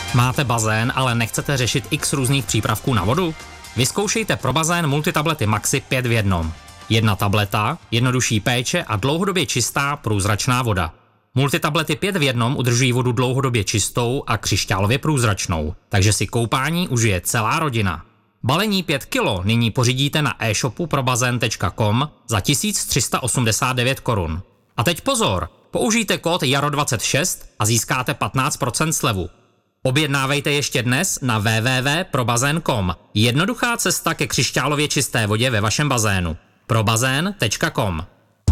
Máte bazén, ale nechcete řešit x různých přípravků na vodu? Vyzkoušejte pro bazén multitablety Maxi 5 v jednom. Jedna tableta, jednodušší péče a dlouhodobě čistá průzračná voda. Multitablety 5 v jednom udržují vodu dlouhodobě čistou a křišťálově průzračnou, takže si koupání užije celá rodina. Balení 5 kg nyní pořídíte na e-shopu probazén.com za 1389 korun. A teď pozor, použijte kód JARO26 a získáte 15% slevu. Objednávejte ještě dnes na www.probazén.com. Jednoduchá cesta ke křišťálově čisté vodě ve vašem bazénu. probazén.com.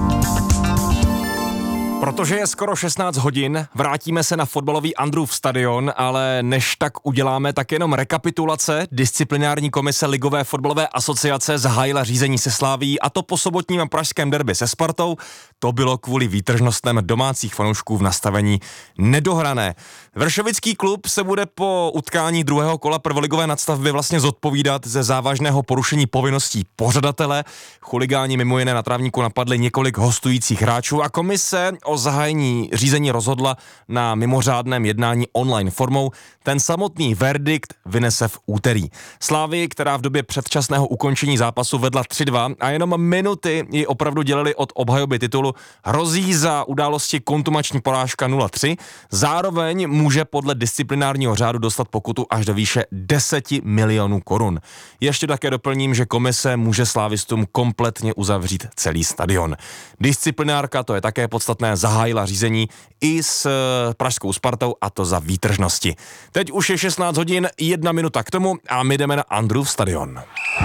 Protože je skoro 16 hodin, vrátíme se na fotbalový Andrův stadion, ale než tak uděláme, tak jenom rekapitulace. Disciplinární komise Ligové fotbalové asociace zahájila řízení se Slavií, a to po sobotním pražském derby se Spartou. To bylo kvůli výtržnostem domácích fanoušků v nastavení nedohrané. Vršovický klub se bude po utkání druhého kola prvoligové nadstavby vlastně zodpovídat ze závažného porušení povinností pořadatele. Chuligáni mimo jiné na trávníku napadli několik hostujících hráčů a komise o zahájení řízení rozhodla na mimořádném jednání online formou. Ten samotný verdikt vynese v úterý. Slavii, která v době předčasného ukončení zápasu vedla 3-2 a jenom minuty ji opravdu dělali od obhajoby titulu, hrozí za události kontumační porážka 0-3. Zároveň může podle disciplinárního řádu dostat pokutu až do výše 10 milionů korun. Ještě také doplním, že komise může slávistům kompletně uzavřít celý stadion. Disciplinárka, to je také podstatné, zahájila řízení i s pražskou Spartou, a to za výtržnosti. Teď už je 16 hodin, 1 minuta k tomu a my jdeme na Andrův stadion.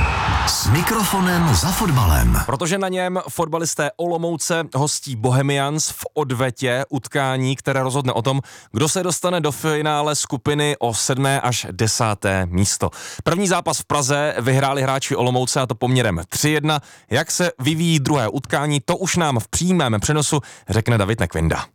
S mikrofonem za fotbalem. Protože na něm fotbalisté Olomouce hostí Bohemians v odvetě utkání, které rozhodne o tom, kdo se dostane do finále skupiny o 7. až 10. místo. První zápas v Praze vyhráli hráči Olomouce, a to poměrem 3-1. Jak se vyvíjí druhé utkání, to už nám v přímém přenosu řekne David Nekvinda.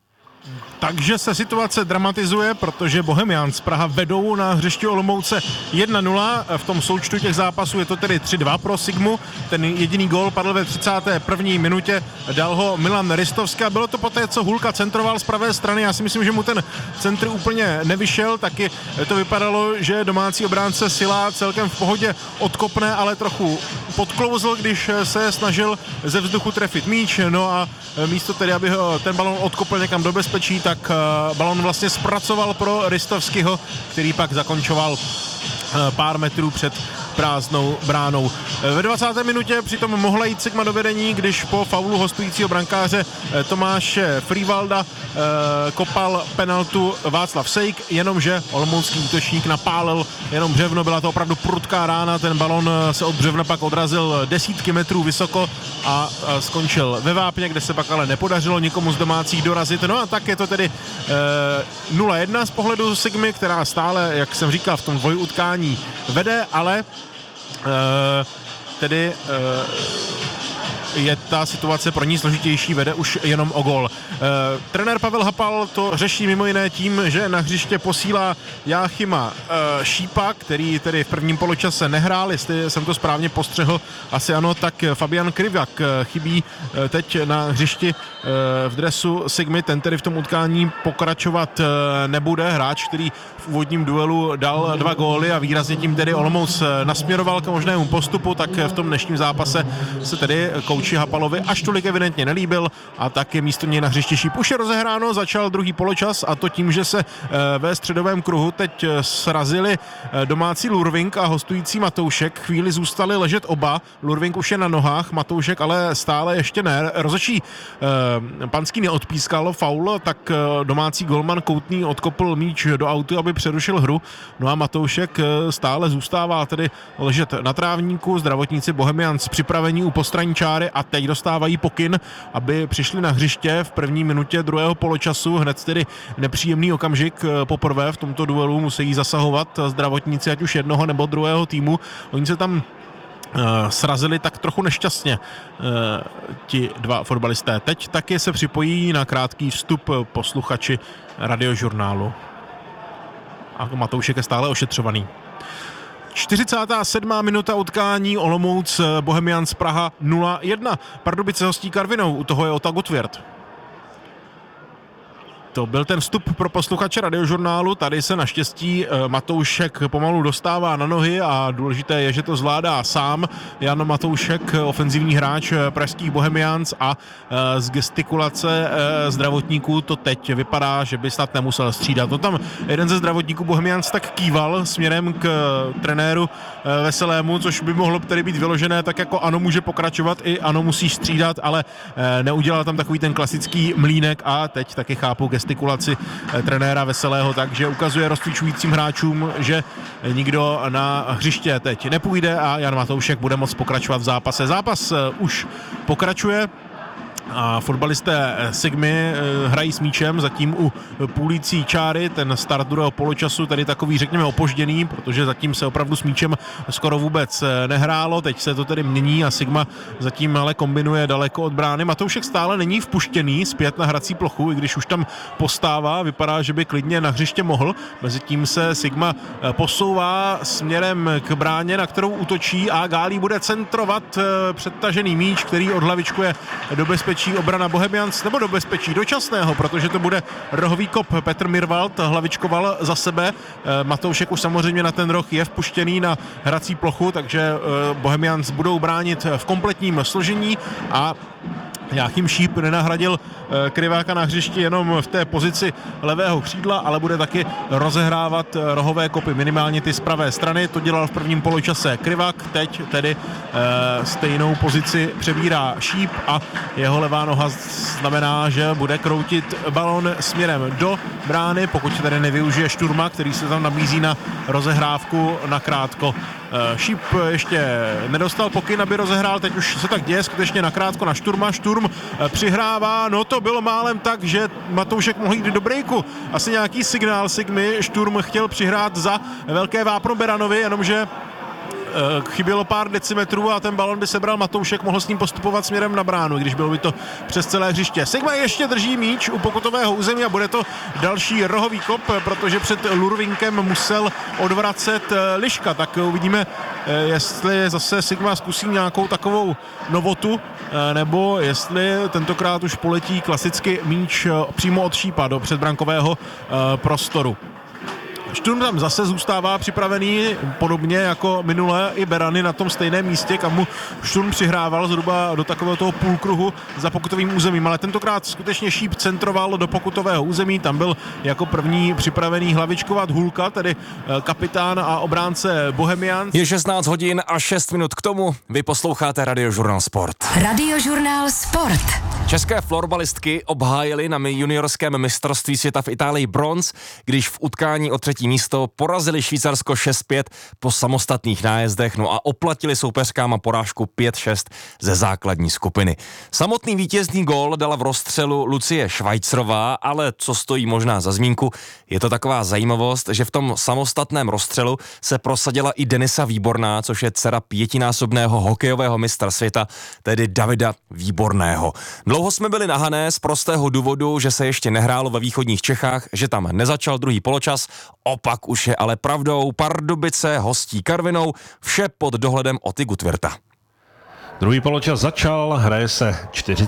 Takže se situace dramatizuje, protože Bohemians Praha vedou na hřišti Olomouce 1-0. V tom součtu těch zápasů je to tedy 3-2 pro Sigmu. Ten jediný gól padl ve 31. minutě, dal ho Milan Ristovský. Bylo to poté, co Hulka centroval z pravé strany. Já si myslím, že mu ten centr úplně nevyšel. Taky to vypadalo, že domácí obránce Sila celkem v pohodě odkopne, ale trochu podklouzl, když se snažil ze vzduchu trefit míč. No a místo tedy, aby ho ten balon odkopl někam do bezpečí, tak balon vlastně zpracoval pro Ristovského, který pak zakončoval pár metrů před prázdnou bránou. Ve 20. minutě přitom mohla jít Sigma do vedení, když po faulu hostujícího brankáře Tomáše Frivalda kopal penaltu Václav Sejk, jenomže olomoucký útočník napálil jenom břevno, byla to opravdu prudká rána, ten balon se od břevna pak odrazil desítky metrů vysoko a skončil ve vápně, kde se pak ale nepodařilo nikomu z domácích dorazit. No a tak je to tedy 0-1 z pohledu Sigmy, která stále, jak jsem říkal, v tom dvojutkání vede, ale je ta situace pro ní složitější, vede už jenom o gól. Trenér Pavel Hapal to řeší mimo jiné tím, že na hřiště posílá Jáchyma Šípa, který tedy v prvním poločase nehrál, jestli jsem to správně postřehl, asi ano, tak Fabian Krivak chybí teď na hřišti v dresu Sigmy, ten tedy v tom utkání pokračovat nebude, hráč, který v úvodním duelu dal 2 góly a výrazně tím tedy Olomouc nasměroval k možnému postupu, tak v tom dnešním zápase se tedy kouči Hapalovi až tolik evidentně nelíbil a taky místo něj na hřišti Šíp už je rozehráno, začal druhý poločas, a to tím, že se ve středovém kruhu teď srazili domácí Lurvink a hostující Matoušek. Chvíli zůstali ležet oba, Lurvink už je na nohách, Matoušek ale stále ještě ne. Rozhodčí Panský neodpískal faul, tak domácí golman Koutný odkopl míč do autu, aby přerušil hru. No a Matoušek stále zůstává tedy ležet na trávníku. Zdravotníci Bohemians připravení u postranní čáry a teď dostávají pokyn, aby přišli na hřiště v první minutě druhého poločasu. Hned tedy nepříjemný okamžik, poprvé v tomto duelu musí zasahovat zdravotníci ať už jednoho nebo druhého týmu. Oni se tam srazili tak trochu nešťastně ti dva fotbalisté. Teď taky se připojí na krátký vstup posluchači radiožurnálu. A Matoušek je stále ošetřovaný. 47. minuta utkání, Olomouc Bohemians Praha 0-1. Pardubice hostí Karvinou, u toho je Ota Gutwirth. To byl ten vstup pro posluchače Radiožurnálu. Tady se naštěstí Matoušek pomalu dostává na nohy a důležité je, že to zvládá sám. Jan Matoušek, ofenzivní hráč pražských Bohemians, a z gestikulace zdravotníků to teď vypadá, že by snad nemusel střídat. To tam jeden ze zdravotníků Bohemians tak kýval směrem k trenéru Veselému, což by mohlo tedy být vyložené tak jako ano, může pokračovat, i ano, musí střídat, ale neudělal tam takový ten klasický mlýnek a teď taky chápu gestikulaci trenéra Veselého, takže ukazuje rozcvičujícím hráčům, že nikdo na hřiště teď nepůjde a Jan Matoušek bude moct pokračovat v zápase. Zápas už pokračuje a fotbalisté Sigmy hrají s míčem zatím u půlící čáry. Ten start druhého poločasu tady takový, řekněme, opožděný, protože zatím se opravdu s míčem skoro vůbec nehrálo. Teď se to tedy mění a Sigma zatím ale kombinuje daleko od brány. Matoušek stále není vpuštěný zpět na hrací plochu, i když už tam postává. Vypadá, že by klidně na hřiště mohl. Mezitím se Sigma posouvá směrem k bráně, na kterou útočí, a Gálí bude centrovat předtažený míč, který odhlavičkuje do bezpečí obrana Bohemians, nebo do bezpečí dočasného, protože to bude rohový kop. Petr Mirvald hlavičkoval za sebe. Matoušek už samozřejmě na ten roh je vpuštěný na hrací plochu, takže Bohemians budou bránit v kompletním složení a Jáchym Šíp nenahradil Kriváka na hřišti jenom v té pozici levého křídla, ale bude taky rozehrávat rohové kopy, minimálně ty z pravé strany. To dělal v prvním poločase Krivák, teď tedy stejnou pozici přebírá Šíp a jeho levá noha znamená, že bude kroutit balon směrem do brány, pokud tedy nevyužije Šturma, který se tam nabízí na rozehrávku nakrátko. Šíp ještě nedostal pokyn, aby rozehrál, teď už se tak děje skutečně nakrátko na Šturma. Šturm přihrává, no to bylo málem tak, že Matoušek mohl jít do breaku. Asi nějaký signál Sigmy, Šturm chtěl přihrát za velké vápno Beranovi, jenomže chybělo pár decimetrů a ten balon by sebral Matoušek, mohl s ním postupovat směrem na bránu, když bylo by to přes celé hřiště. Sigma ještě drží míč u pokutového území a bude to další rohový kop, protože před Lurvinkem musel odvracet Liška, tak uvidíme, jestli zase Sigma zkusí nějakou takovou novotu, nebo jestli tentokrát už poletí klasicky míč přímo od Šípa do předbrankového prostoru. Šturm tam zase zůstává připravený, podobně jako minule i Berany na tom stejném místě, kam mu Šturm přihrával zhruba do takového toho půlkruhu za pokutovým územím, ale tentokrát skutečně Šíp centroval do pokutového území, tam byl jako první připravený hlavičkovat Hulka, tedy kapitán a obránce Bohemians. Je 16 hodin a 6 minut k tomu, vy posloucháte Radiožurnál Sport. Radiožurnál Sport. České florbalistky obhájily na juniorském mistrovství světa v Itálii bronz, když v utkání o třetí místo porazili Švýcarsko 6-5 po samostatných nájezdech, no a oplatili soupeřkám porážku 5-6 ze základní skupiny. Samotný vítězný gól dala v rozstřelu Lucie Švajcrová, ale co stojí možná za zmínku, je to taková zajímavost, že v tom samostatném rozstřelu se prosadila i Denisa Výborná, což je dcera 5násobného hokejového mistra světa, tedy Davida Výborného. Dlouho jsme byli na Hané z prostého důvodu, že se ještě nehrálo ve východních Čechách, že tam nezačal druhý poločas. Opak už je ale pravdou, Pardubice hostí Karvinou, vše pod dohledem Oty Gutwirta. Druhý poločas začal, hraje se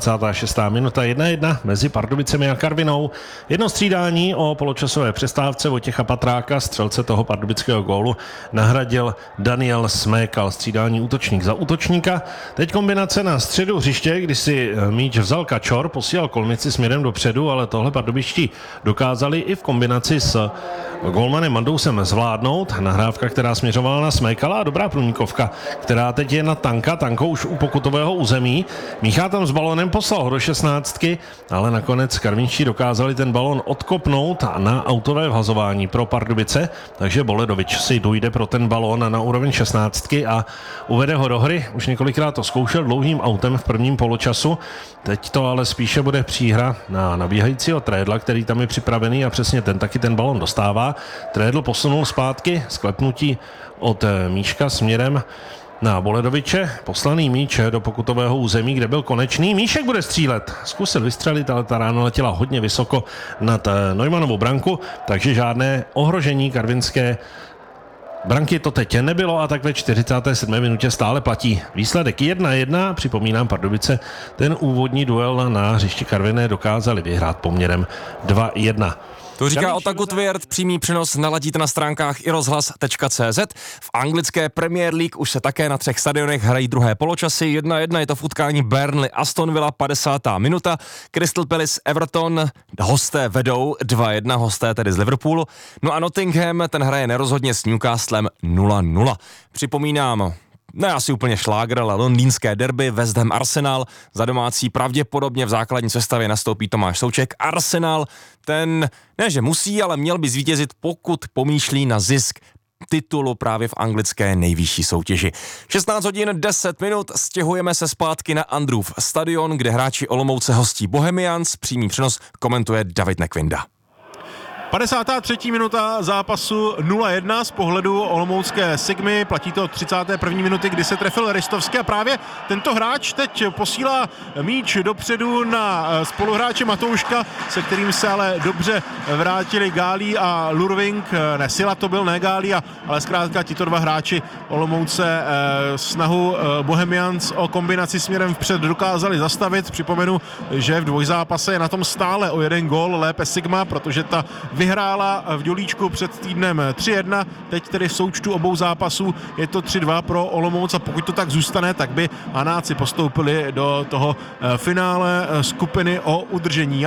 46. minuta 1-1 mezi Pardubicemi a Karvinou. Jedno střídání o poločasové přestávce Vojtěcha Patráka, střelce toho pardubického gólu, nahradil Daniel Smékal, střídání útočník za útočníka. Teď kombinace na středu hřiště, kdy si míč vzal Kačor, posílal Kolmici směrem dopředu, ale tohle pardubičtí dokázali i v kombinaci s gólmanem Mandousem zvládnout. Nahrávka, která směřovala na Smékala, a dobrá průnikovka, která teď je na Tanko už u pokutového území. Míchá tam s balonem, poslal ho do 16, ale nakonec karvinští dokázali ten balon odkopnout na autové vhazování pro Pardubice, takže Boledovič si dojde pro ten balon na úroveň 16 a uvede ho do hry. Už několikrát to zkoušel dlouhým autem v prvním poločasu, teď to ale spíše bude příhra na nabíhajícího Trédla, který tam je připravený a přesně ten taky ten balon dostává. Trédl posunul zpátky, sklepnutí od Míška směrem na Boledoviče, poslaný míč do pokutového území, kde byl Konečný. Míšek bude střílet. Zkusil vystřelit, ale ta rána letěla hodně vysoko nad Neumannovou branku, takže žádné ohrožení karvinské Branky to teď nebylo a tak ve 47. minutě stále platí výsledek 1-1. Připomínám, Pardubice ten úvodní duel na hřišti Karviné dokázali vyhrát poměrem 2-1. To říká Otaku Tvěrt, přímý přenos naladíte na stránkách irozhlas.cz. V anglické Premier League už se také na 3 stadionech hrají druhé poločasy. 1-1 je to v utkání Burnley Aston Villa, 50. minuta. Crystal Palace Everton, hosté vedou 2-1, hosté tedy z Liverpoolu. No a Nottingham, ten hraje nerozhodně s Newcastlem 0-0. Připomínám, ne asi úplně šlágr, ale londýnské derby West Ham Arsenal. Za domácí pravděpodobně v základní sestavě nastoupí Tomáš Souček. Arsenal, ten ne že musí, ale měl by zvítězit, pokud pomýšlí na zisk titulu právě v anglické nejvyšší soutěži. 16 hodin 10 minut, stěhujeme se zpátky na Andrův stadion, kde hráči Olomouce hostí Bohemians. Přímý přenos komentuje David Nekvinda. 53. minuta zápasu 0-1 z pohledu olomoucké Sigmy. Platí to 31. minuty, kdy se trefil Ristovský a právě tento hráč teď posílá míč dopředu na spoluhráče Matouška, se kterým se ale dobře vrátili Gálí a Lurving. Ne, Sila to byl, ne Gálí, ale zkrátka tito dva hráči Olomouce snahu Bohemians o kombinaci směrem vpřed dokázali zastavit. Připomenu, že v dvojzápase je na tom stále o 1 gól lépe Sigma, protože ta vyhrála v Dělíčku před týdnem 3-1, teď tedy v součtu obou zápasů je to 3-2 pro Olomouc a pokud to tak zůstane, tak by Hanáci postoupili do toho finále skupiny o udržení,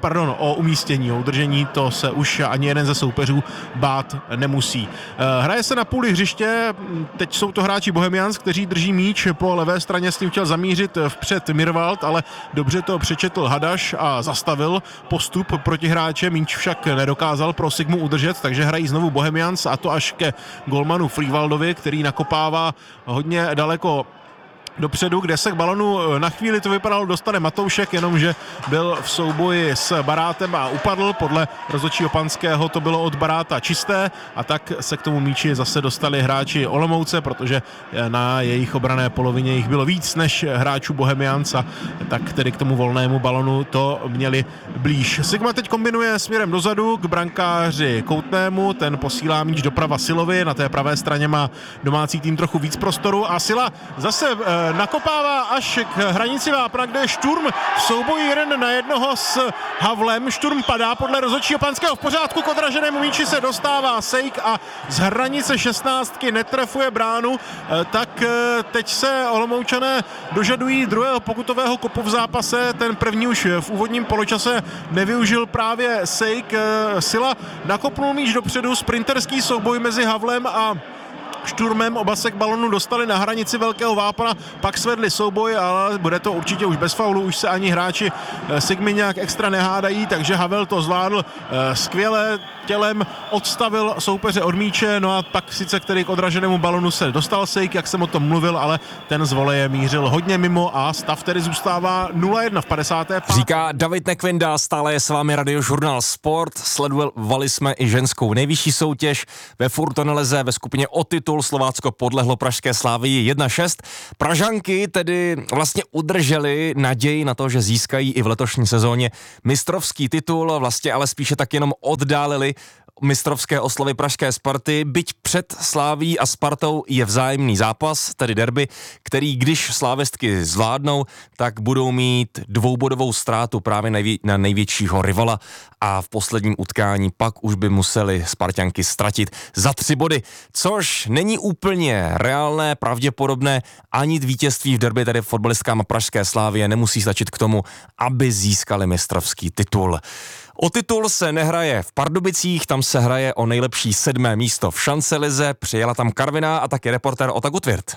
o umístění, o udržení to se už ani jeden ze soupeřů bát nemusí. Hraje se na půli hřiště, teď jsou to hráči Bohemians, kteří drží míč po levé straně, s tím chtěl zamířit vpřed Mirvald, ale dobře to přečetl Hadaš a zastavil postup proti hráče, míč však nedokázal pro Sigmu udržet, takže hrají znovu Bohemians a to až ke golmanu Freewaldovi, který nakopává hodně daleko dopředu, kde se k balonu na chvíli to vypadalo dostane Matoušek, jenomže byl v souboji s Barátem a upadl. Podle rozhodčího Panského to bylo od Baráta čisté a tak se k tomu míči zase dostali hráči Olomouce, protože na jejich obrané polovině jich bylo víc než hráčů Bohemians a tak tedy k tomu volnému balonu to měli blíž. Sigma teď kombinuje směrem dozadu k brankáři Koutnému, ten posílá míč doprava Silovi, na té pravé straně má domácí tým trochu víc prostoru a Sila zase nakopává až k hranici Vápna, kde je Šturm v souboji 1-1 s Havlem. Šturm padá podle rozhodčího Panského v pořádku, k odraženému míči se dostává Sejk a z hranice 16 netrefuje bránu, tak teď se Olomoučané dožadují druhého pokutového kopu v zápase, ten první už v úvodním poločase nevyužil právě Sejk. Sila nakopnul míč dopředu, sprinterský souboj mezi Havlem a Šturmem, oba se k balonu dostali na hranici Velkého Vápna, pak svedli souboj, ale bude to určitě už bez faulu, už se ani hráči Sigmy nějak extra nehádají, takže Havel to zvládl skvěle, tělem odstavil soupeře od míče, no a pak sice který k odraženému balonu se dostal Sejk, jak jsem o tom mluvil, ale ten z voleje mířil hodně mimo a stav tedy zůstává 0-1 v 55. Říká David Nekvinda, stále je s vámi Radiožurnál Sport, sledovali jsme i ženskou nejvyšší soutěž ve Furtoneleze ve skupině o titul. Slovácko podlehlo pražské Slavii 1-6. Pražanky tedy vlastně udržely naději na to, že získají i v letošní sezóně mistrovský titul, vlastně ale spíše tak jenom oddálili mistrovské oslavy pražské Sparty, byť před Slavií a Spartou je vzájemný zápas, tedy derby, který když slávistky zvládnou, tak budou mít dvoubodovou ztrátu právě na největšího rivala a v posledním utkání pak už by museli Sparťanky ztratit za 3 body, což není úplně reálné, pravděpodobné, ani vítězství v derby, tedy fotbalistkám pražské Slavie nemusí stačit k tomu, aby získali mistrovský titul. O titul se nehraje v Pardubicích, tam se hraje o nejlepší 7. místo v šancelize, přijela tam Karviná a taky reportér Otaku Tvěrt.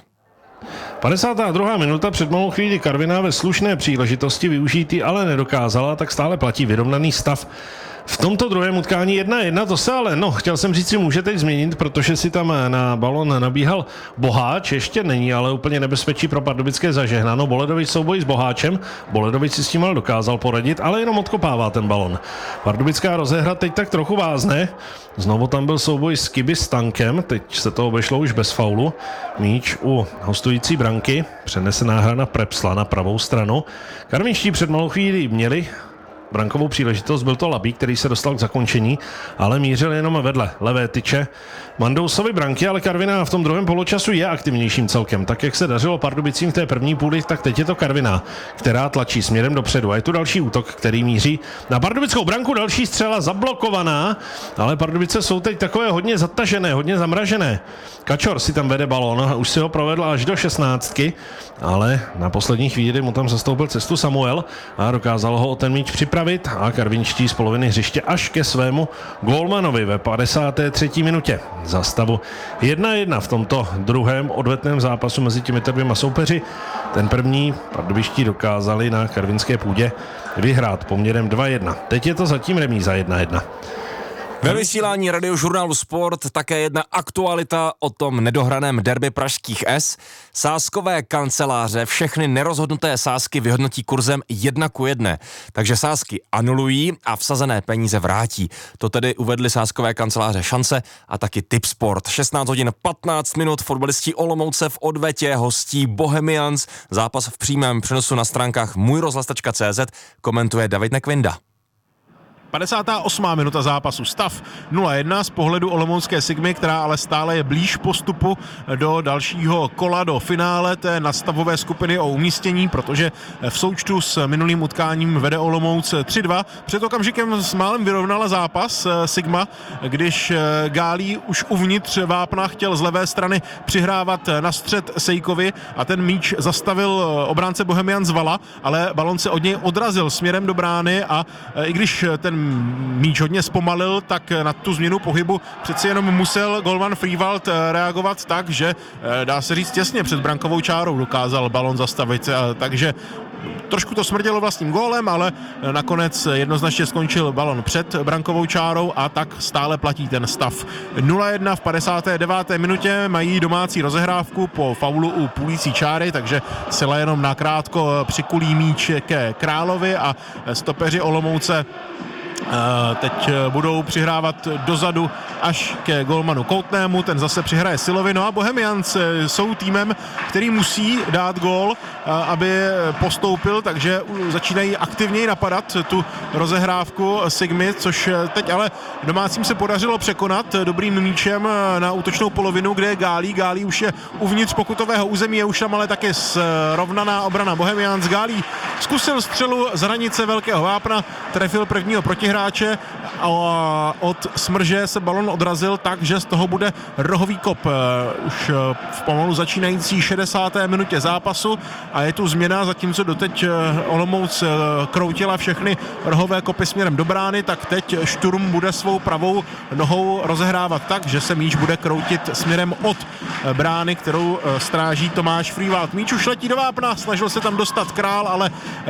52. minuta, před malou chvíli Karviná ve slušné příležitosti využít ale nedokázala, tak stále platí vyrovnaný stav. V tomto druhém utkání 1-1, to se ale, chtěl jsem říct si, může teď změnit, protože si tam na balon nabíhal Boháč, ještě není ale úplně nebezpečí pro pardubické zažehnáno. Boledovič souboj s Boháčem, Boledovič si s tím ale dokázal poradit, ale jenom odkopává ten balon. Pardubická rozehra teď tak trochu vázne, znovu tam byl souboj s Kyby s Tankem, teď se to obešlo už bez faulu. Míč u hostující branky, přenesená hra na Prepsla na pravou stranu. Karvinští před malou chvíli měli brankovou příležitost, byl to Labík, který se dostal k zakončení, ale mířil jenom vedle levé tyče Mandousovy branky, ale Karviná v tom druhém poločasu je aktivnějším celkem. Tak jak se dařilo Pardubicím v té první půli, tak teď je to Karviná, která tlačí směrem dopředu. A je tu další útok, který míří na pardubickou branku, další střela zablokovaná, ale Pardubice jsou teď takové hodně zatažené, hodně zamražené. Kačor si tam vede balón a už si ho provedl až do 16, ale na poslední chvíli mu tam zastoupil cestu Samuel a dokázal ho o ten míč připravit a karvinští z poloviny hřiště až ke svému gólmanovi ve 53. minutě. Za stavu 1-1 v tomto druhém odvetném zápasu mezi těmito dvěma soupeři. Ten první pardubiští dokázali na karvinské půdě vyhrát poměrem 2-1. Teď je to zatím remíza 1-1. Ve vysílání Radiožurnálu Sport také jedna aktualita o tom nedohraném derby pražských S. Sázkové kanceláře všechny nerozhodnuté sázky vyhodnotí kurzem 1:1, takže sázky anulují a vsazené peníze vrátí. To tedy uvedly sázkové kanceláře Šance a taky Tipsport. 16 hodin 15 minut, fotbalisti Olomouce v odvetě hostí Bohemians. Zápas v přímém přenosu na stránkách můjrozhlas.cz komentuje David Nekvinda. 58. minuta zápasu, stav 0-1 z pohledu olomoucké Sigmy, která ale stále je blíž postupu do dalšího kola, do finále té nadstavové skupiny o umístění, protože v součtu s minulým utkáním vede Olomouc 3-2. Před okamžikem s málem vyrovnala zápas Sigma, když Gálí už uvnitř vápna chtěl z levé strany přihrávat na střed Sejkovi a ten míč zastavil obránce Bohemian Zvala, ale balon se od něj odrazil směrem do brány a i když ten míč hodně zpomalil, tak na tu změnu pohybu přeci jenom musel golman Frývald reagovat tak, že dá se říct těsně před brankovou čárou dokázal balon zastavit, takže trošku to smrdělo vlastním gólem, ale nakonec jednoznačně skončil balon před brankovou čárou a tak stále platí ten stav. 0-1 v 59. minutě mají domácí rozehrávku po faulu u půlící čáry, takže Sila jenom nakrátko přikulí míč ke Královi a stopeři Olomouce teď budou přihrávat dozadu až ke golmanu Koutnému, ten zase přihraje Silovi, no a Bohemians jsou týmem, který musí dát gól, aby postoupil, takže začínají aktivněji napadat tu rozehrávku Sigmy, což teď ale domácím se podařilo překonat dobrým míčem na útočnou polovinu, kde je Gálí už je uvnitř pokutového území, je už tam ale taky srovnaná obrana Bohemians. Gálí zkusil střelu z hranice velkého vápna, trefil prvního protihráče a od smrže se balon odrazil tak, že z toho bude rohový kop už v pomalu začínající 60. minutě zápasu a je tu změna, zatímco doteď Olomouc kroutila všechny rohové kopy směrem do brány, tak teď Šturm bude svou pravou nohou rozehrávat tak, že se míč bude kroutit směrem od brány, kterou stráží Tomáš Frývald. Míč už letí do vápna, snažil se tam dostat Král, ale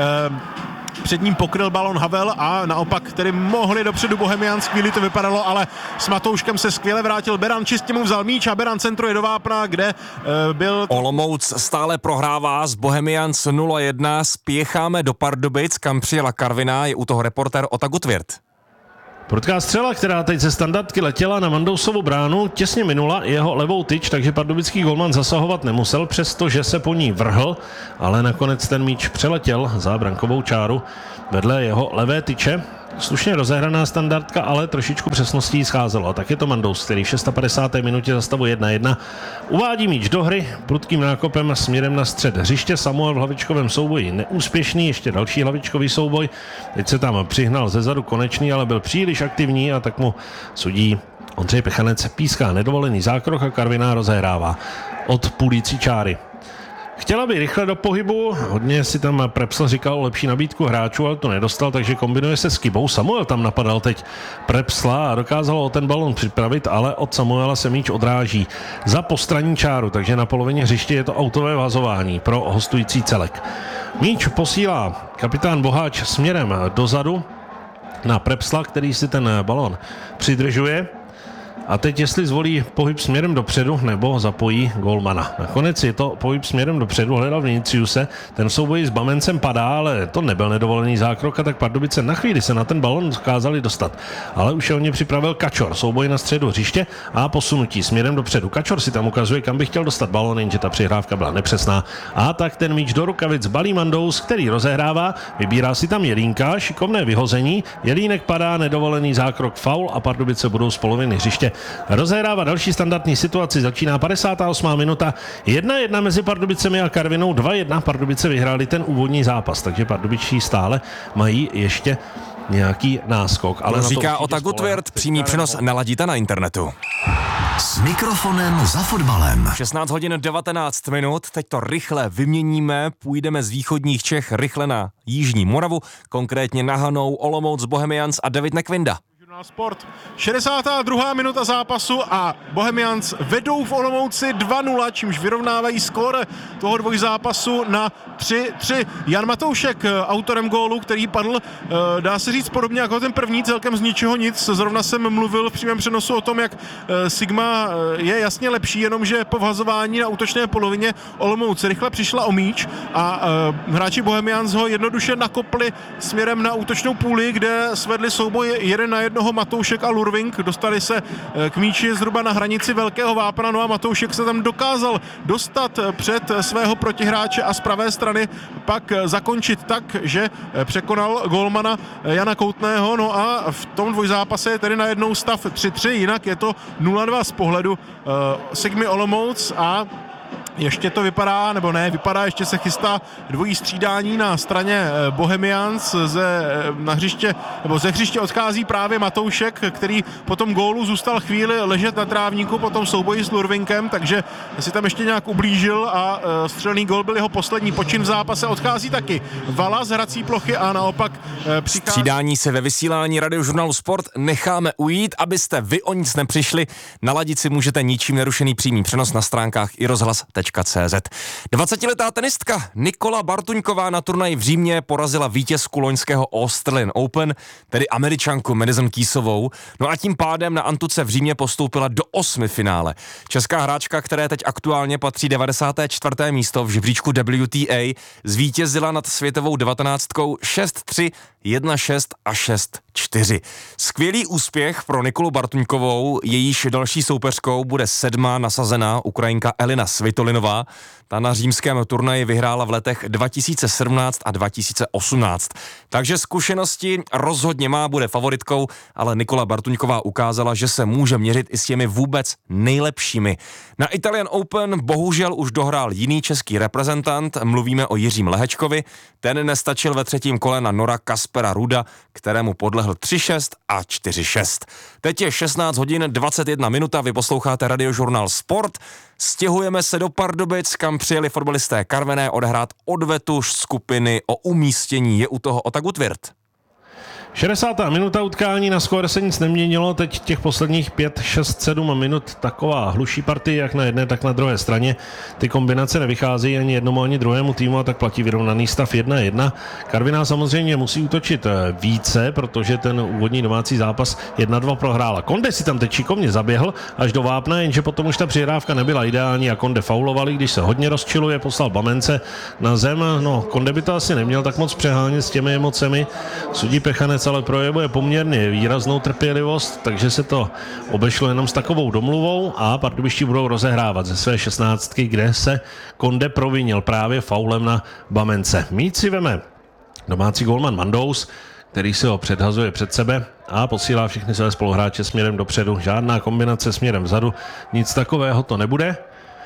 před ním pokryl balon Havel a naopak tedy mohli dopředu Bohemians, chvíli to vypadalo, ale s Matouškem se skvěle vrátil Beran, čistě mu vzal míč a Beran centruje do vápna, kde byl... Olomouc stále prohrává z Bohemians 0-1, spěcháme do Pardubic, kam přijela Karviná, je u toho reportér Ota Gutwirth. Prudká střela, která teď ze standardky letěla na Mandousovu bránu, těsně minula jeho levou tyč, takže pardubický golman zasahovat nemusel, přestože se po ní vrhl, ale nakonec ten míč přeletěl za brankovou čáru vedle jeho levé tyče. Slušně rozehraná standardka, ale trošičku přesností scházelo. A tak je to Mandous, který v 56. minutě za stavu 1-1 uvádí míč do hry prudkým nákopem směrem na střed hřiště. Samuel v hlavičkovém souboji neúspěšný, ještě další hlavičkový souboj. Teď se tam přihnal zezadu Konečný, ale byl příliš aktivní a tak mu sudí Ondřej Pechanec píská nedovolený zákrok a Karviná rozehrává od půlící čáry. Chtěla by rychle do pohybu, hodně si tam Prepsl říkal lepší nabídku hráčů, ale to nedostal, takže kombinuje se s Kybou. Samuel tam napadal teď Prepsla a dokázal o ten balon připravit, ale od Samuela se míč odráží za postranní čáru, takže na polovině hřiště je to autové vazování pro hostující celek. Míč posílá kapitán Boháč směrem dozadu na Prepsla, který si ten balon přidržuje. A teď jestli zvolí pohyb směrem dopředu nebo zapojí golmana. Nakonec je to pohyb směrem dopředu, hledal Viniciuse, ten v souboji s Bamencem padá, ale to nebyl nedovolený zákrok a tak Pardubice na chvíli se na ten balon dokázali dostat. Ale už je o ně připravil Kačor, souboj na středu hřiště a posunutí směrem dopředu. Kačor si tam ukazuje, kam by chtěl dostat balon, jenže ta přihrávka byla nepřesná. A tak ten míč do rukavic balí Mandous, který rozehrává, vybírá si tam Jelínka, šikovné vyhození, Jelínek padá, nedovolený zákrok, faul a Pardubice budou z poloviny hřiště rozehrává další standardní situaci. Začíná 58. minuta. 1-1 mezi Pardubicemi a Karvinou. 2-1 Pardubice vyhráli ten úvodní zápas, takže Pardubičtí stále mají ještě nějaký náskok. Ale říká Ota Gutwirth, přímý přenos naladíte na internetu. S mikrofonem za fotbalem. 16 hodin 19 minut, teď to rychle vyměníme, půjdeme z východních Čech rychle na jižní Moravu, konkrétně na Hanou, Olomouc, Bohemians a David Nekvinda. Sport. 62. minuta zápasu a Bohemians vedou v Olomouci 2-0, čímž vyrovnávají skóre toho dvojzápasu na 3-3. Jan Matoušek autorem gólu, který padl, dá se říct podobně jako ten první, celkem z ničeho nic. Zrovna jsem mluvil v přímém přenosu o tom, jak Sigma je jasně lepší, jenomže po vhazování na útočné polovině Olomouc rychle přišla o míč a hráči Bohemians ho jednoduše nakopli směrem na útočnou půli, kde svedli souboj 1-1 Matoušek a Lurving, dostali se k míči zhruba na hranici Velkého Vápna, no a Matoušek se tam dokázal dostat před svého protihráče a z pravé strany pak zakončit tak, že překonal gólmana Jana Koutného, no a v tom dvojzápase je tedy najednou stav 3-3, jinak je to 0-2 z pohledu Sigmy Olomouc a ještě to vypadá, nebo ne, vypadá, ještě se chystá dvojí střídání na straně Bohemians. Ze hřiště odchází právě Matoušek, který po tom gólu zůstal chvíli ležet na trávníku po tom souboji s Lurvinkem, takže si tam ještě nějak ublížil a střelný gól byl jeho poslední počin v zápase. Odchází taky Vala z hrací plochy a naopak přichází... Střídání se ve vysílání Radiožurnálu Sport necháme ujít, abyste vy o nic nepřišli. Naladit si můžete ničím nerušený přímý přenos na stránkách iRozhlas.cz. 20letá tenistka Nikola Bartuňková na turnaji v Římě porazila vítězku loňského Australian Open, tedy Američanku Madison Keysovou, no a tím pádem na Antuce v Římě postoupila do 8. finále. Česká hráčka, které teď aktuálně patří 94. místo v žebříčku WTA, zvítězila nad světovou 19. 6-3, 1-6 a 6-4. Skvělý úspěch pro Nikolu Bartuňkovou, jejíž další soupeřkou bude 7. nasazená Ukrajinka Elina Svitolinová. Ta na římském turnaji vyhrála v letech 2017 a 2018. Takže zkušenosti rozhodně má, bude favoritkou, ale Nikola Bartuňková ukázala, že se může měřit i s těmi vůbec nejlepšími. Na Italian Open bohužel už dohrál jiný český reprezentant, mluvíme o Jiřím Lehečkovi, ten nestačil ve třetím kole na Nora Kaspera Ruda, kterému podlehl 3-6 a 4-6. Teď je 16 hodin 21 minuta, vy posloucháte Radiožurnál Sport. Stěhujeme se do Pardubic, kam přijeli fotbalisté Karviné odehrát odvetu skupiny. O umístění je u toho Ota Gutwirth. 60. minuta utkání, na skóre se nic neměnilo, teď těch posledních 5, 6, 7 minut taková hluší partie, jak na jedné, tak na druhé straně. Ty kombinace nevycházejí ani jednomu, ani druhému týmu a tak platí vyrovnaný stav 1-1. Karviná samozřejmě musí útočit více, protože ten úvodní domácí zápas 1-2 prohrála. Konde si tam teď šikovně zaběhl až do vápna, jenže potom už ta přihrávka nebyla ideální a Konde faulovali, když se hodně rozčiluje, poslal Bamence na zem. No, Konde by to asi neměl tak moc přehánět s těmi emocemi. Sudí Pechanec ale projevuje poměrně výraznou trpělivost, takže se to obešlo jenom s takovou domluvou a Pardubičtí budou rozehrávat ze své 16, kde se Konde provinil právě faulem na Bamence. Míč si veme domácí gólman Mandous, který se ho předhazuje před sebe a posílá všechny své spoluhráče směrem dopředu. Žádná kombinace směrem vzadu, nic takového to nebude.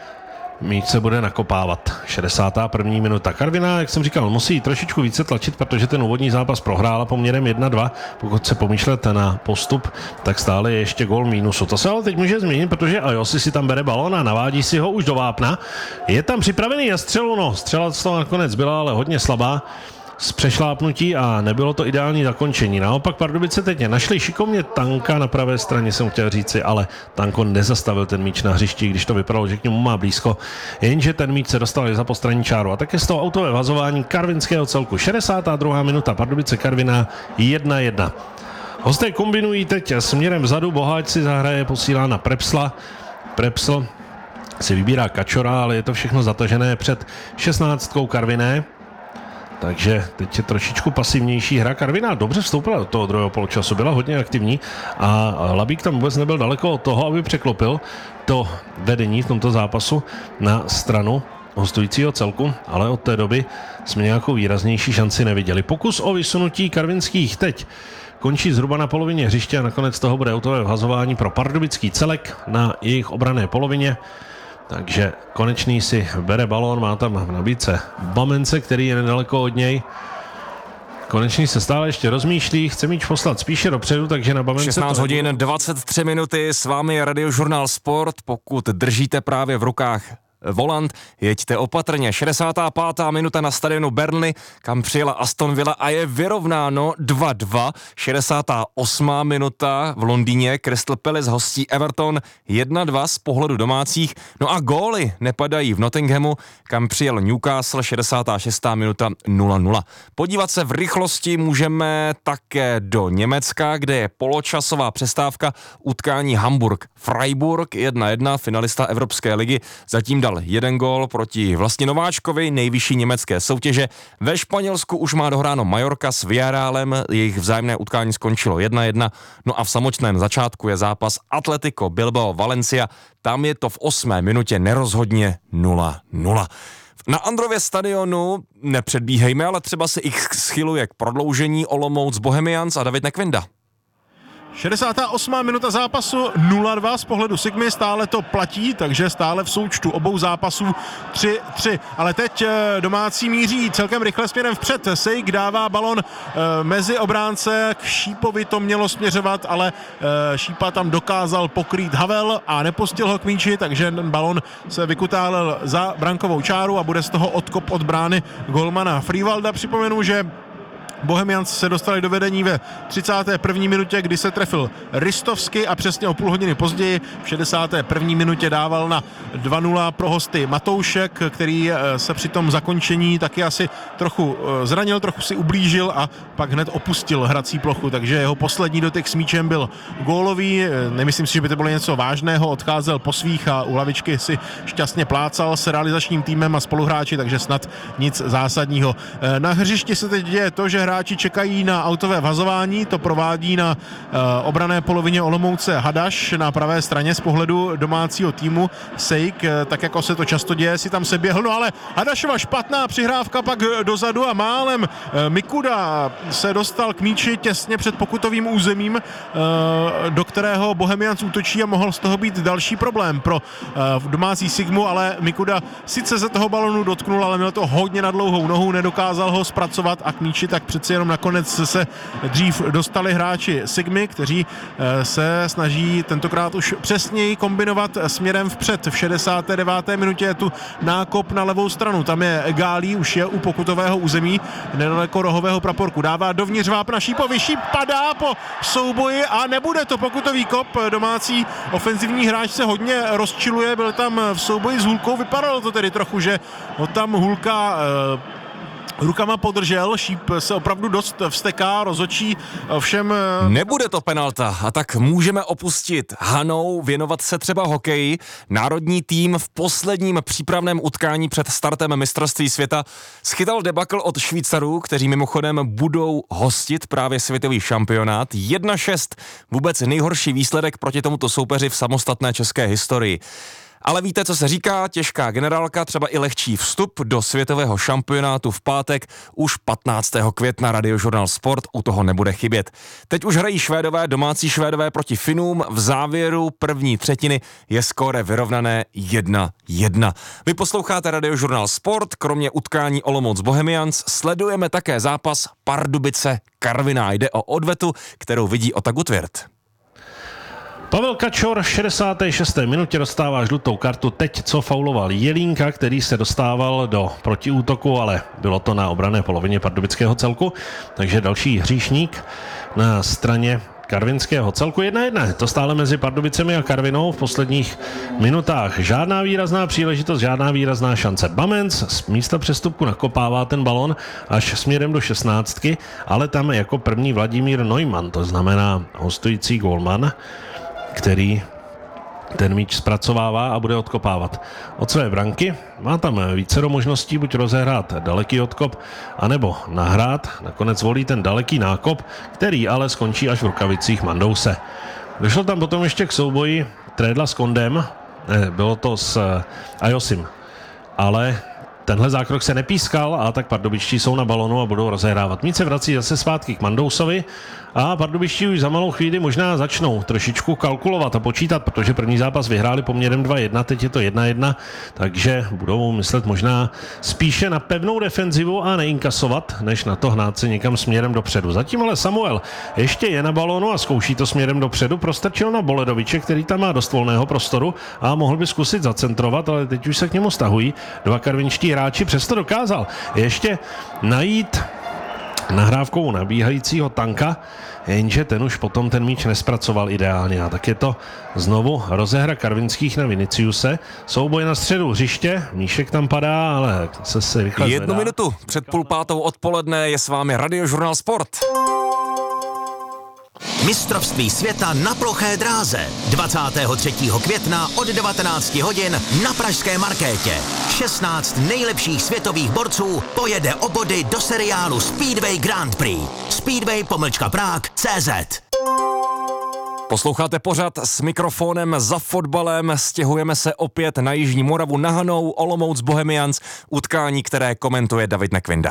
Míč se bude nakopávat. 61. minuta. Karviná, jak jsem říkal, musí trošičku více tlačit, protože ten úvodní zápas prohrála poměrem 1-2. Pokud se pomýšlet na postup, tak stále je ještě gól mínusu. To se ale teď může změnit, protože Ajosi si tam bere balón a navádí si ho už do vápna. Je tam připravený na střelu, no střela z toho nakonec byla, ale hodně slabá z přešlápnutí a nebylo to ideální zakončení. Naopak Pardubice teď našli šikovně Tanka na pravé straně, jsem chtěl říci, ale Tanko nezastavil ten míč na hřišti, když to vypadalo, že k němu má blízko, jenže ten míč se dostal za postranní čáru a také z toho autové vazování karvinského celku. 62. minuta, Pardubice Karviná 1-1. Hosté kombinují teď směrem vzadu, Boháč si zahraje, posílá na Prepsla. Prepsl si vybírá Kačora, ale je to všechno zatažené před 16 Karviné. Takže teď je trošičku pasivnější hra. Karviná dobře vstoupila do toho druhého poločasu, byla hodně aktivní a Labík tam vůbec nebyl daleko od toho, aby překlopil to vedení v tomto zápasu na stranu hostujícího celku, ale od té doby jsme nějakou výraznější šanci neviděli. Pokus o vysunutí karvinských teď končí zhruba na polovině hřiště a nakonec toho bude autové vhazování pro pardubický celek na jejich obranné polovině. Takže Konečný si bere balón, má tam v nabídce Bamence, který je nedaleko od něj. Konečný se stále ještě rozmýšlí, chce míč poslat spíše dopředu, takže na Bamence... 16 hodin 23 minuty, s vámi je Radiožurnál Sport. Pokud držíte právě v rukách volant, jeďte opatrně. 65. minuta na stadionu Burnley, kam přijela Aston Villa a je vyrovnáno 2-2. 68. minuta v Londýně, Crystal Palace hostí Everton 1-2 z pohledu domácích. No a góly nepadají v Nottinghamu, kam přijel Newcastle, 66. minuta 0-0. Podívat se v rychlosti můžeme také do Německa, kde je poločasová přestávka, utkání Hamburg-Freiburg 1-1, finalista Evropské ligy, zatím dal jeden gól proti vlastně nováčkovi nejvyšší německé soutěže. Ve Španělsku už má dohráno Mallorca s Villarrealem, jejich vzájemné utkání skončilo 1-1, no a v samotném začátku je zápas Atletico Bilbao Valencia, tam je to v 8. minutě nerozhodně 0-0. Na Andrově stadionu nepředbíhejme, ale třeba se ich schyluje k prodloužení Olomouc Bohemians a David Nekvinda. 68. minuta zápasu 0-2 z pohledu Sigmy, stále to platí, takže stále v součtu obou zápasů 3-3. Ale teď domácí míří celkem rychle směrem vpřed. Sejk dává balon mezi obránce, k Šípovi to mělo směřovat, ale Šípa tam dokázal pokrýt Havel a nepustil ho k míči, takže ten balon se vykutálel za brankovou čáru a bude z toho odkop od brány golmana Frivalda. Připomenu, že Bohemians se dostali do vedení ve 31. minutě, kdy se trefil Ristovsky a přesně o půl hodiny později v 61. minutě dával na 2-0 pro hosty Matoušek, který se při tom zakončení taky asi trochu zranil, trochu si ublížil a pak hned opustil hrací plochu, takže jeho poslední dotyk s míčem byl gólový. Nemyslím si, že by to bylo něco vážného, odcházel po svých a u lavičky si šťastně plácal s realizačním týmem a spoluhráči, takže snad nic zásadního. Na hřišti se teď děje to, že hráči čekají na autové vhazování, to provádí na obranné polovině Olomouce Hadaš na pravé straně z pohledu domácího týmu. Sejk, tak jako se to často děje, si tam se běhl, no ale Hadašova špatná přihrávka pak dozadu a málem Mikuda se dostal k míči těsně před pokutovým územím, do kterého Bohemians útočí a mohl z toho být další problém pro domácí Sigmu, ale Mikuda sice se toho balonu dotknul, ale měl to hodně na dlouhou nohu, nedokázal ho zpracovat a k míči tak přeci jenom nakonec se dřív dostali hráči Sigmy, kteří se snaží tentokrát už přesněji kombinovat směrem vpřed. V 69. minutě je tu nákop na levou stranu, tam je Gálí, už je u pokutového území, nedaleko rohového praporku, dává dovnitř vápna Šípovi, Šíp padá po souboji a nebude to pokutový kop, domácí ofenzivní hráč se hodně rozčiluje, byl tam v souboji s Hulkou, vypadalo to tedy trochu, že ho tam Hulka rukama podržel, Šíp se opravdu dost vzteká, rozhodčí, ovšem... Nebude to penalta a tak můžeme opustit Hanou, věnovat se třeba hokeji. Národní tým v posledním přípravném utkání před startem mistrovství světa schytal debakl od Švýcarů, kteří mimochodem budou hostit právě světový šampionát. 1-6, vůbec nejhorší výsledek proti tomuto soupeři v samostatné české historii. Ale víte, co se říká, těžká generálka, třeba i lehčí vstup do světového šampionátu v pátek, už 15. května Radiožurnál Sport u toho nebude chybět. Teď už hrají Švédové, domácí Švédové proti Finům, v závěru první třetiny je skóre vyrovnané 1-1. Vy posloucháte Radiožurnál Sport, kromě utkání Olomouc Bohemians sledujeme také zápas Pardubice Karviná, jde o odvetu, kterou vidí Ota Gutwirth. Pavel Kačor v 66. minutě dostává žlutou kartu teď, co fauloval Jelínka, který se dostával do protiútoku, ale bylo to na obranné polovině pardubického celku, takže další hříšník na straně karvinského celku 1-1. To stále mezi Pardubicemi a Karvinou v posledních minutách. Žádná výrazná příležitost, žádná výrazná šance. Bamenc z místa přestupku nakopává ten balon až směrem do 16, ale tam jako první Vladimír Neumann, to znamená hostující gólman, který ten míč zpracovává a bude odkopávat od své branky. Má tam vícero možností, buď rozehrát daleký odkop, anebo nahrát. Nakonec volí ten daleký nákop, který ale skončí až v rukavicích Mandouse. Došlo tam potom ještě k souboji Trédla s Kondem, bylo to s Ajosim, ale tenhle zákrok se nepískal a tak pardubičtí jsou na balonu a budou rozehrávat. Míč se vrací zase zpátky k Mandousovi a pardubičtí už za malou chvíli možná začnou trošičku kalkulovat a počítat, protože první zápas vyhráli poměrem 2-1, teď je to 1-1, takže budou myslet možná spíše na pevnou defenzivu a neinkasovat, než na to hnát se někam směrem dopředu. Zatím ale Samuel ještě je na balonu a zkouší to směrem dopředu, prostrčil na Boledoviče, který tam má dost volného prostoru a mohl by zkusit zacentrovat, ale teď už se k němu stahují dva karvinští hráči, přesto dokázal ještě najít nahrávkou nabíhajícího Tanka, jenže ten už potom ten míč nespracoval ideálně a tak je to znovu rozehra karvinských na Viniciuse. Souboj na středu hřiště, míšek tam padá, ale se rychle zvedá. 1 minutu před 5:30 odpoledne je s vámi Radiožurnál Sport. Mistrovství světa na ploché dráze 23. května od 19 hodin na pražské Markétě. 16 nejlepších světových borců pojede o body do seriálu Speedway Grand Prix. Speedway-Prague.cz. Posloucháte pořad s mikrofonem za fotbalem, stěhujeme se opět na Jižní Moravu na Hanou, Olomouc Bohemians, utkání, které komentuje David Nekvinda.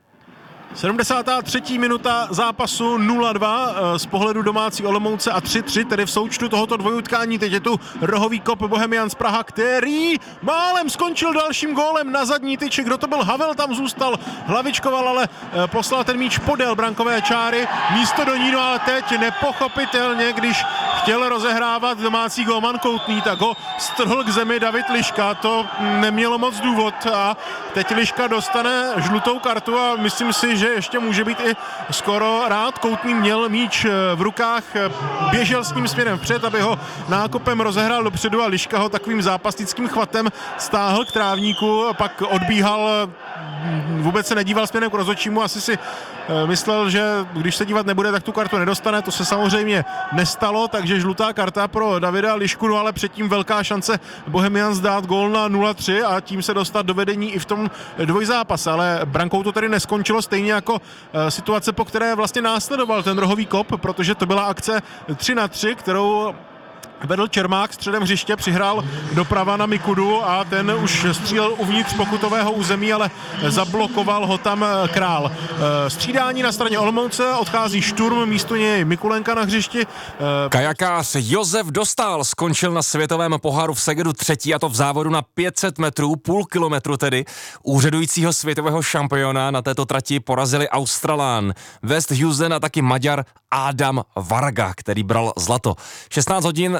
73. minuta zápasu 0-2 z pohledu domácí Olomouce a 3-3, tedy v součtu tohoto dvojutkání. Teď je tu rohový kop Bohemians Praha, který málem skončil dalším gólem na zadní tyči. Kdo to byl? Havel tam zůstal, hlavičkoval, ale poslal ten míč podél brankové čáry. Místo do ní, no ale teď nepochopitelně, když chtěl rozehrávat domácí gólman Koutný, tak ho strhl k zemi David Liška. To nemělo moc důvod a teď Liška dostane žlutou kartu a myslím si, že ještě může být i skoro rád. Koutný měl míč v rukách, běžel s ním směrem vpřed, aby ho nákopem rozehrál dopředu a Liška ho takovým zápasnickým chvatem stáhl k trávníku, pak odbíhal, vůbec se nedíval směrem k rozhodčímu, asi si myslel, že když se dívat nebude, tak tu kartu nedostane, to se samozřejmě nestalo, takže žlutá karta pro Davida Lišku, no ale předtím velká šance Bohemians dát gól na 0-3 a tím se dostat do vedení i v tom dvojzápase, ale brankou to tedy neskončilo, stejně jako situace, po které vlastně následoval ten rohový kop, protože to byla akce 3-3, kterou vedl Čermák středem hřiště, přihrál doprava na Mikudu a ten už střílel uvnitř pokutového území, ale zablokoval ho tam Král. Střídání na straně Olomouce, odchází Šturm, místo něj Mikulenka na hřišti. Kajakář Josef Dostál skončil na světovém poháru v Segedu třetí, a to v závodu na 500 metrů, půl kilometru tedy. Úřadujícího světového šampiona na této trati porazili Australán West Husen a taky Maďar Adam Varga, který bral zlato. 16 hodin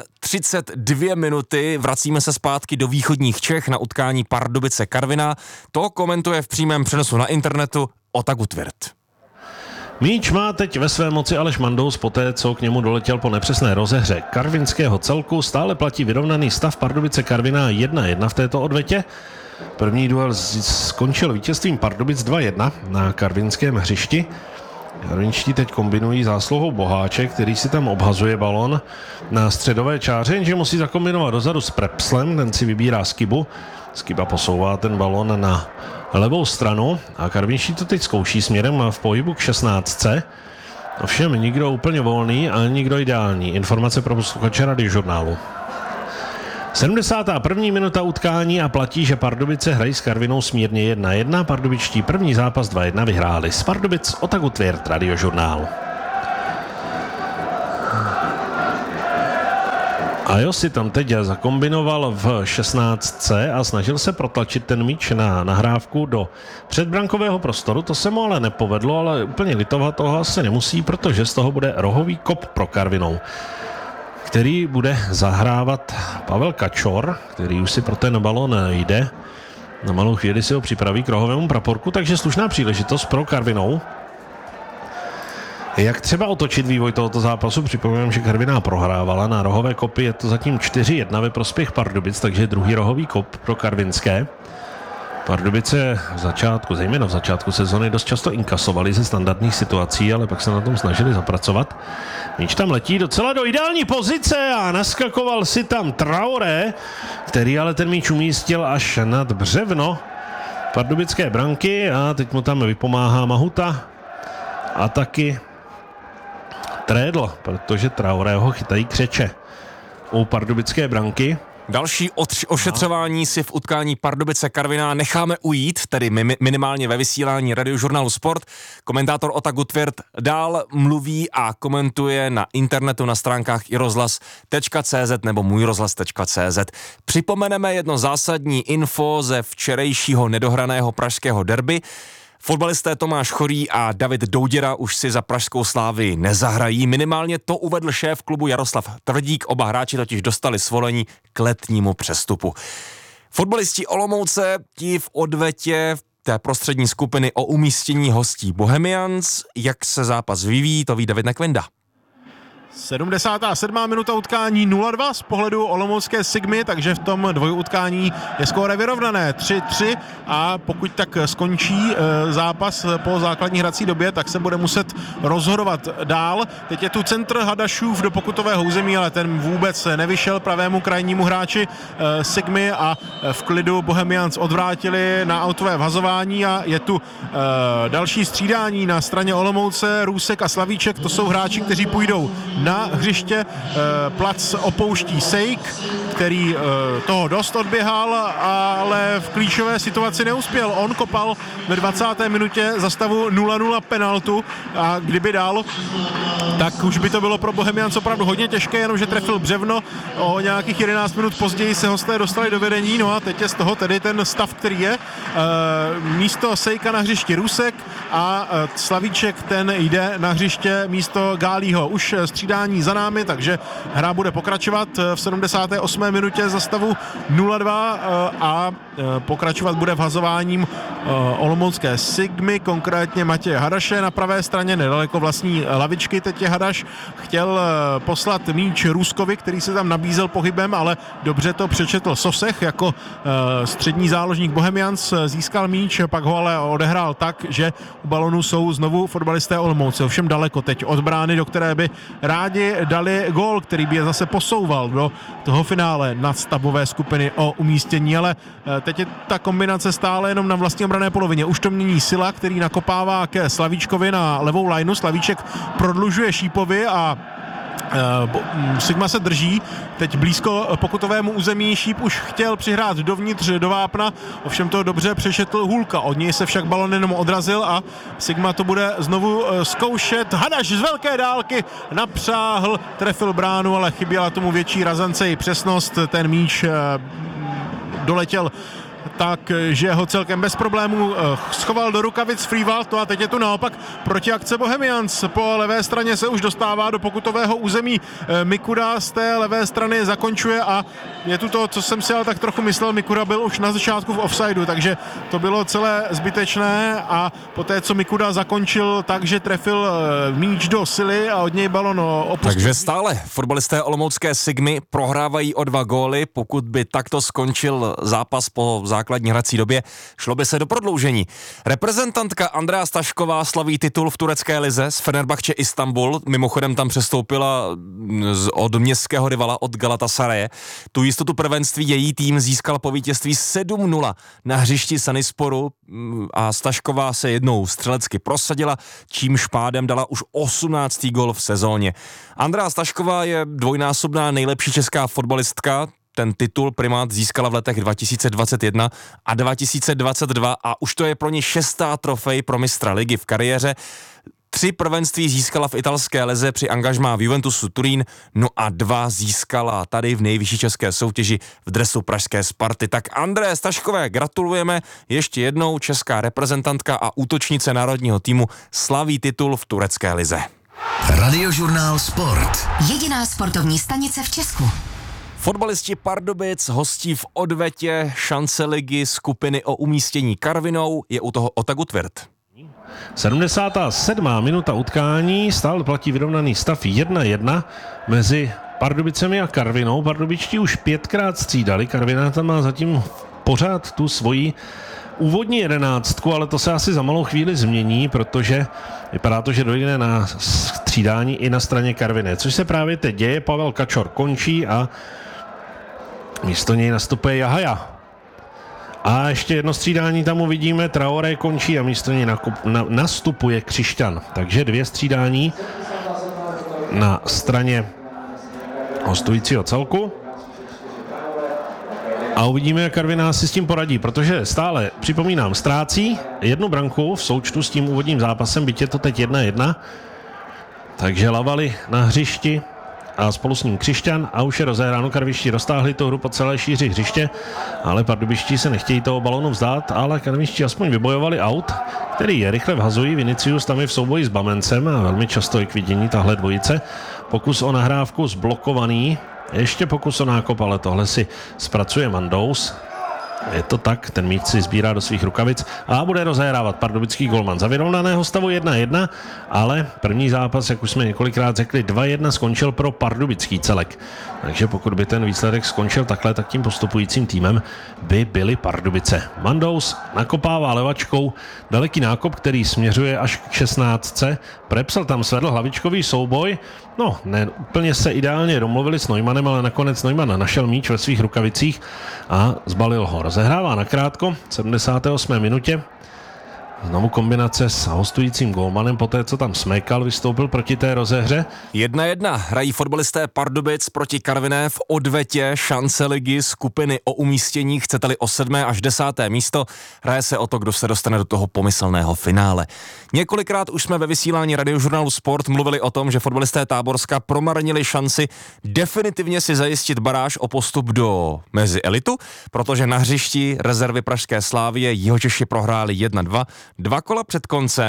32 minuty, vracíme se zpátky do východních Čech na utkání Pardubice Karviná. To komentuje v přímém přenosu na internetu Ota Gutwirth. Míč má teď ve své moci Aleš Mandous poté, co k němu doletěl po nepřesné rozehře karvinského celku. Stále platí vyrovnaný stav Pardubice Karviná 1-1 v této odvetě. První duel skončil vítězstvím Pardubic 2-1 na karvinském hřišti. Karvinští teď kombinují zásluhou Boháče, který si tam obhazuje balon na středové čáře, jenže musí zakombinovat dozadu s Prepslem, ten si vybírá Skibu. Skiba posouvá ten balon na levou stranu a Karvinští to teď zkouší směrem v pohybu k 16. Ovšem nikdo úplně volný a nikdo ideální. Informace pro posluchače Radiožurnálu. 71. minuta utkání a platí, že Pardubice hrají s Karvinou smírně 1-1. Pardubičtí první zápas 2-1 vyhráli. Z Pardubic Ota Gutwirth, Radiožurnál. Ajo si tam teď zakombinoval v 16. a snažil se protlačit ten míč na nahrávku do předbrankového prostoru. To se mu ale nepovedlo, ale úplně litovat toho asi nemusí, protože z toho bude rohový kop pro Karvinou, který bude zahrávat Pavel Kačor, který už si pro ten balon jde. Na malou chvíli si ho připraví k rohovému praporku, takže slušná příležitost pro Karvinou. Jak třeba otočit vývoj tohoto zápasu? Připomínám, že Karviná prohrávala na rohové kopy, je to zatím 4-1 ve prospěch Pardubic, takže druhý rohový kop pro karvinské. Pardubice zejména v začátku sezony dost často inkasovali ze standardních situací, ale pak se na tom snažili zapracovat. Míč tam letí docela do ideální pozice a naskakoval si tam Traoré, který ale ten míč umístil až nad břevno pardubické branky a teď mu tam vypomáhá Mahuta a taky Trédl, protože Traoré ho chytají křeče u pardubické branky. Další ošetřování si v utkání Pardubice Karviná necháme ujít, tedy minimálně ve vysílání Radiožurnálu Sport. Komentátor Ota Gutwirth dál mluví a komentuje na internetu na stránkách irozhlas.cz nebo můjrozhlas.cz. Připomeneme jedno zásadní info ze včerejšího nedohraného pražského derby. Fotbalisté Tomáš Chorý a David Douděra už si za pražskou Slávii nezahrají. Minimálně to uvedl šéf klubu Jaroslav Tvrdík. Oba hráči totiž dostali svolení k letnímu přestupu. Fotbalisti Olomouce ti v odvetě té prostřední skupiny o umístění hostí Bohemians. Jak se zápas vyvíjí, to ví David Nekvinda. 77. minuta utkání 0-2 z pohledu olomoucké Sigmy, takže v tom dvojutkání je skóre vyrovnané 3-3 a pokud tak skončí zápas po základní hrací době, tak se bude muset rozhodovat dál. Teď je tu centr Hadašův do pokutového území, ale ten vůbec nevyšel pravému krajnímu hráči Sigmy a v klidu Bohemians odvrátili na autové vhazování a je tu další střídání na straně Olomouce. Růsek a Slavíček, to jsou hráči, kteří půjdou na hřiště. Plac opouští Sejk, který toho dost odběhal, ale v klíčové situaci neuspěl. On kopal ve 20. minutě za stavu 0-0 penaltu a kdyby dal, tak už by to bylo pro Bohemians opravdu hodně těžké, jenomže trefil břevno. O nějakých 11 minut později se hosté dostali do vedení, no a teď je z toho tedy ten stav, který je. Místo Sejka na hřišti Rusek a Slavíček, ten jde na hřiště místo Gálího. Už střídání za námi, takže hra bude pokračovat v 78. minutě za stavu 0-2 a pokračovat bude vhazováním olomoucké Sigmy, konkrétně Matěje Hadaše na pravé straně, nedaleko vlastní lavičky. Teď je Hadaš chtěl poslat míč Ruskovi, který se tam nabízel pohybem, ale dobře to přečetl Sosech jako střední záložník Bohemians, získal míč, pak ho ale odehrál tak, že u balonu jsou znovu fotbalisté Olomouce, ovšem daleko teď od brány, do které by rádi dali gól, který by je zase posouval do toho finále nadstavbové skupiny o umístění, ale teď je ta kombinace stále jenom na vlastní obranné polovině. Už to mění Sila, který nakopává ke Slavíčkovi na levou lajnu. Slavíček prodlužuje Šípovi a Sigma se drží, teď blízko pokutovému území. Šíp už chtěl přihrát dovnitř do vápna, ovšem to dobře přešetl Hůlka, od něj se však balon jenom odrazil a Sigma to bude znovu zkoušet. Hadaš z velké dálky napřáhl, trefil bránu, ale chyběla tomu větší razance i přesnost, ten míč doletěl tak, že ho celkem bez problémů schoval do rukavic Frývald, no a teď je tu naopak protiakce Bohemians. Po levé straně se už dostává do pokutového území Mikuda, z té levé strany zakončuje a je tu to, co jsem si ale tak trochu myslel, Mikuda byl už na začátku v offsideu, takže to bylo celé zbytečné a poté, co Mikuda zakončil tak, že trefil míč do Sily a od něj balon opustil. Takže stále fotbalisté olomoucké Sigmy prohrávají o 2 góly, pokud by takto skončil zápas po základní hrací době, šlo by se do prodloužení. Reprezentantka Andrea Stašková slaví titul v turecké lize z Fenerbahce Istanbul, mimochodem tam přestoupila od městského rivala, od Galatasaraje. Tu jistotu prvenství její tým získal po vítězství 7-0 na hřišti Sanisporu a Stašková se jednou střelecky prosadila, čímž pádem dala už 18. gól v sezóně. Andrea Stašková je dvojnásobná nejlepší česká fotbalistka. Ten titul primát získala v letech 2021 a 2022 a už to je pro ně 6. trofej pro mistra ligy v kariéře. 3 prvenství získala v italské lize při angažmá v Juventusu Turín, no a 2 získala tady v nejvyšší české soutěži v dresu pražské Sparty. Tak André Staškové gratulujeme ještě jednou, česká reprezentantka a útočnice národního týmu slaví titul v turecké lize. Radiožurnál Sport. Jediná sportovní stanice v Česku. Fotbalisti Pardubic hostí v odvetě šance ligy skupiny o umístění Karvinou, je u toho Ota Gutwirth. 77. minuta utkání, stále platí vyrovnaný stav 1-1 mezi Pardubicemi a Karvinou. Pardubičtí už 5krát střídali, Karviná tam má zatím pořád tu svoji úvodní 11, ale to se asi za malou chvíli změní, protože vypadá to, že dojde na střídání i na straně Karviné, což se právě teď děje. Pavel Kačor končí a místo něj nastupuje Jahaja. A ještě jedno střídání tam uvidíme, Traoré končí a místo něj nastupuje Křišťan. Takže 2 střídání na straně hostujícího celku. A uvidíme, jak Karviná si s tím poradí, protože stále, připomínám, ztrácí 1 branku v součtu s tím úvodním zápasem, byť je to teď 1-1. Takže Lavali na hřišti a spolu s ním Křišťan a už je rozehráno. Karviští roztáhli tu hru po celé šíři hřiště, ale pardubiští se nechtějí toho balonu vzdát, ale karviští aspoň vybojovali aut, který je rychle vhazují. Vinicius tam je v souboji s Bamencem a velmi často je k vidění tahle dvojice. Pokus o nahrávku zblokovaný, ještě pokus o nákop, ale tohle si zpracuje Mandous. Je to tak, ten míč si sbírá do svých rukavic a bude rozehrávat pardubický golman za vyrovnaného stavu 1-1, ale první zápas, jak už jsme několikrát řekli, 2-1 skončil pro pardubický celek. Takže pokud by ten výsledek skončil takhle, tak tím postupujícím týmem by byly Pardubice. Mandous nakopává levačkou daleký nákop, který směřuje až k 16. Prepsal tam svedl hlavičkový souboj. No, ne úplně se ideálně domluvili s Neumannem, ale nakonec Neumann našel míč ve svých rukavicích a zbalil ho. Rozehrává nakrátko, v 78. minutě. Znovu kombinace s hostujícím gólmanem, poté co tam Smekal vystoupil proti té rozehře. 1-1 hrají fotbalisté Pardubic proti Karviné v odvetě šance ligy skupiny o umístění, chcete-li o 7. až 10. místo. Hraje se o to, kdo se dostane do toho pomyslného finále. Několikrát už jsme ve vysílání Radiožurnálu Sport mluvili o tom, že fotbalisté Táborska promarnili šanci definitivně si zajistit baráž o postup do mezi elitu, protože na hřišti rezervy pražské Slávie Jihočeši prohráli 1-2. 2 kola před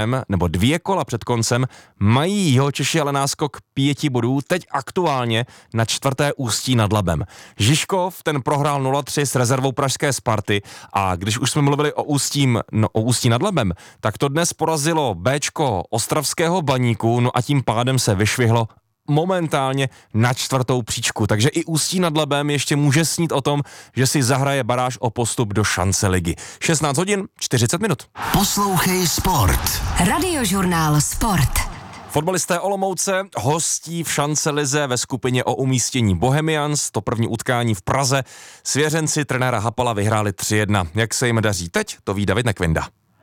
koncem mají Jihočeši ale náskok 5 bodů, teď aktuálně na 4. Ústí nad Labem. Žižkov ten prohrál 0-3 s rezervou pražské Sparty a když už jsme mluvili o Ústí nad Labem, tak to dnes porazilo Bčko ostravského Baníku, no a tím pádem se vyšvihlo momentálně na 4. příčku. Takže i Ústí nad Labem ještě může snít o tom, že si zahraje baráž o postup do šance ligy. 16 hodin, 40 minut. Poslouchej Sport. Radiožurnál Sport. Fotbalisté Olomouce hostí v šance lize ve skupině o umístění Bohemians. To první utkání v Praze. Svěřenci trenéra Hapala vyhráli 3-1. Jak se jim daří teď, to ví David Nekvinda.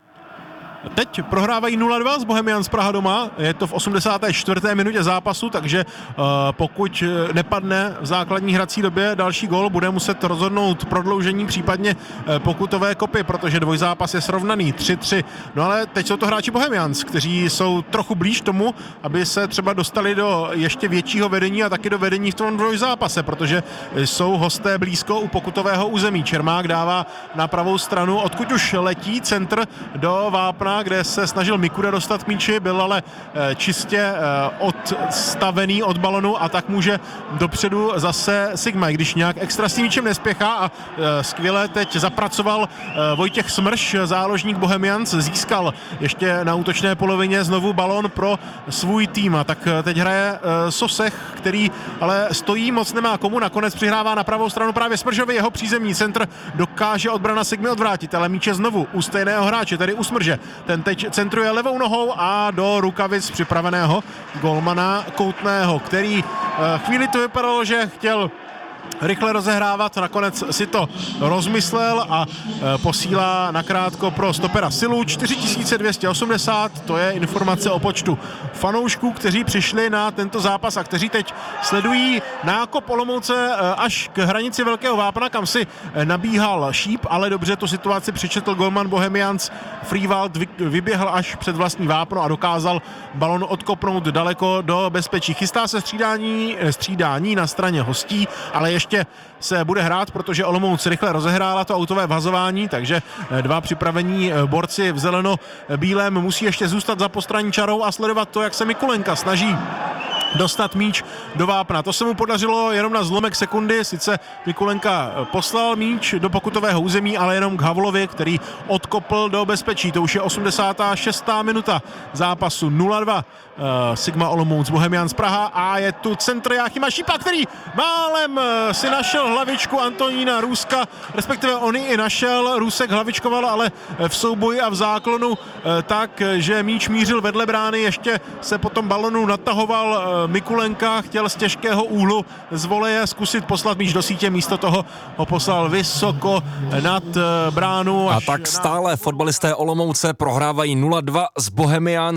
Teď prohrávají 0-2 z Bohemians Praha doma, je to v 84. minutě zápasu, takže pokud nepadne v základní hrací době další gól, bude muset rozhodnout prodloužení, případně pokutové kopy, protože dvojzápas je srovnaný 3-3. No ale teď jsou to hráči Bohemians, kteří jsou trochu blíž tomu, aby se třeba dostali do ještě většího vedení a taky do vedení v tom dvojzápase, protože jsou hosté blízko u pokutového území. Čermák dává na pravou stranu, odkud už letí centr do Vápna, kde se snažil Mikuda dostat k míči, byl ale čistě odstavený od balonu a tak může dopředu zase Sigma, když nějak extra s tím míčem nespěchá a skvěle teď zapracoval Vojtěch Smrš, záložník Bohemians, získal ještě na útočné polovině znovu balon pro svůj tým a tak teď hraje Sosech, který ale stojí, moc nemá komu, nakonec přihrává na pravou stranu právě Smržovi, jeho přízemní centr dokáže odbrana Sigmy odvrátit, ale míč je znovu u stejného hráče, tedy u Smrže. Ten teď centruje levou nohou a do rukavic připraveného golmana Koutného, který chvíli to vypadalo, že chtěl rychle rozehrávat, nakonec si to rozmyslel a posílá nakrátko pro stopera Silu. 4280, to je informace o počtu fanoušků, kteří přišli na tento zápas a kteří teď sledují nákop Olomouce až k hranici Velkého Vápna, kam si nabíhal Šíp, ale dobře tu situaci přečetl golman Bohemians. Friwald vyběhl až před vlastní vápno a dokázal balon odkopnout daleko do bezpečí. Chystá se střídání na straně hostí, ale ještě se bude hrát, protože Olomouc rychle rozehrála to autové vhazování, takže 2 připravení borci v zeleno-bílém musí ještě zůstat za postranní čarou a sledovat to, jak se Mikulenka snaží dostat míč do vápna. To se mu podařilo jenom na zlomek sekundy, sice Mikulenka poslal míč do pokutového území, ale jenom k Havlovi, který odkopl do bezpečí. To už je 86. minuta zápasu 0-2. Sigma Olomouc, Bohemians Praha a je tu centr Jáchyma Šípa, který málem si našel hlavičku Antonína Růska, respektive on ji i našel, Růsek hlavičkoval, ale v souboji a v záklonu tak, že míč mířil vedle brány, ještě se potom balonu natahoval Mikulenka, chtěl z těžkého úhlu z voleje zkusit poslat míč do sítě, místo toho ho poslal vysoko nad bránu. A tak stále fotbalisté Olomouce prohrávají 0-2 z Bohemians.